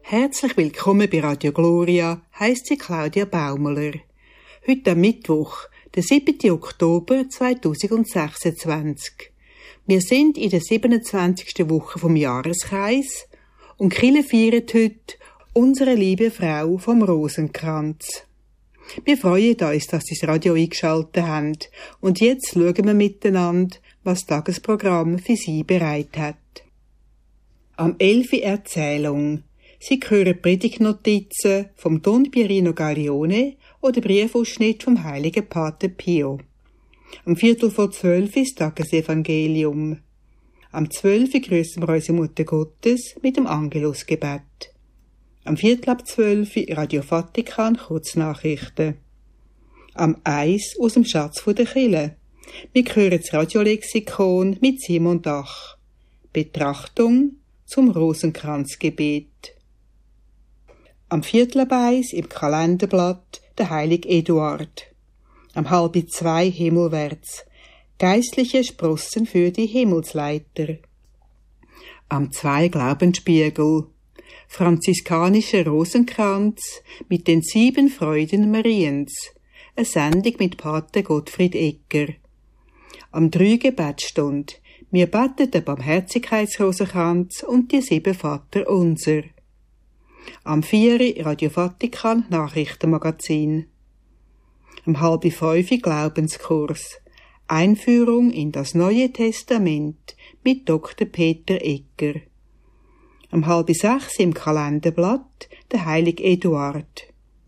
Herzlich willkommen bei Radio Gloria, heisst sie Claudia Baumler. Heute am Mittwoch, der 7. Oktober 2026. Wir sind in der 27. Woche vom Jahreskreis und die Kirche feiert heute unsere liebe Frau vom Rosenkranz. Wir freuen uns, dass Sie das Radio eingeschaltet haben und jetzt schauen wir miteinander, was das Tagesprogramm für Sie bereit hat. Am 11. Erzählung. Sie hören Predigtnotizen vom Don Pierino Gaglione oder Briefausschnitt vom heiligen Pater Pio. Am 11:45 ist Tagesevangelium. Am 12. grüßen wir unsere Mutter Gottes mit dem Angelusgebet. Am 11:45 Radio Vatikan Kurznachrichten. Am 1 aus dem Schatz der Kirche. Wir hören das Radiolexikon mit Simon Dach. Betrachtung zum Rosenkranzgebet. Am 1:45 im Kalenderblatt der heilige Eduard. Am 1:30 himmelwärts. Geistliche Sprossen für die Himmelsleiter. Am 2 Glaubensspiegel. Franziskanischer Rosenkranz mit den 7 Freuden Mariens. Eine Sendung mit Pater Gottfried Egger. Am 3 Gebetstund. Wir beten den Barmherzigkeitsrosenkranz und die 7 Vater unser. Am 4 Radio Vatikan Nachrichtenmagazin. Am 4:30 Glaubenskurs. Einführung in das Neue Testament mit Dr. Peter Egger. Am 5:30 im Kalenderblatt der heilige Eduard.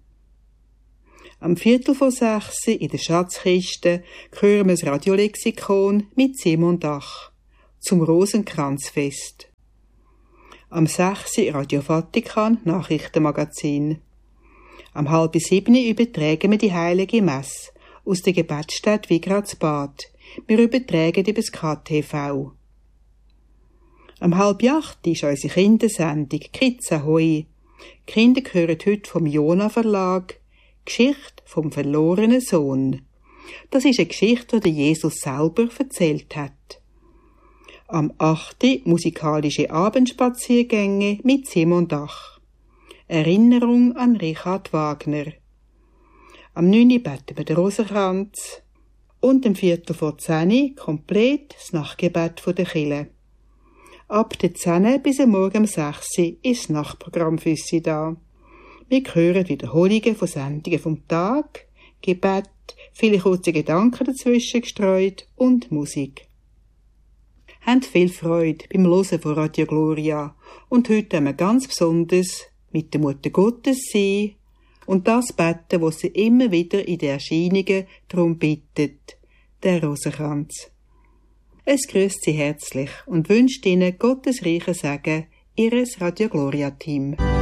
Am 5:45 in der Schatzkiste hören wir das Radiolexikon mit Simon Dach zum Rosenkranzfest. Am 6 Radio Vatikan Nachrichtenmagazin. Am 6:30 übertragen wir die heilige Messe aus der Gebetsstätte Wigradsbad. Wir übertragen über das KTV. Am 7:30 ist unsere Kindersendung «Kids Ahoi». Die Kinder hören heute vom Jona Verlag «Geschichte vom verlorenen Sohn». Das ist eine Geschichte, die Jesus selber erzählt hat. Am 8. musikalische Abendspaziergänge mit Simon Dach. Erinnerung an Richard Wagner. Am 9. beten wir den Rosenkranz. Und am 9:45 komplett das Nachtgebet der Kirche. Ab der 10 bis am Morgen um 6 ist das Nachtprogramm für Sie da. Wir hören Wiederholungen von Sendungen vom Tag, Gebet, viele kurze Gedanken dazwischen gestreut und Musik. Habt viel Freude beim Hören von Radio Gloria und heute haben wir ganz besonders mit der Mutter Gottes sein und das beten, was sie immer wieder in den Erscheinungen darum bittet, der Rosenkranz. Es grüßt Sie herzlich und wünscht Ihnen Gottes reichen Segen, Ihres Radio Gloria Team.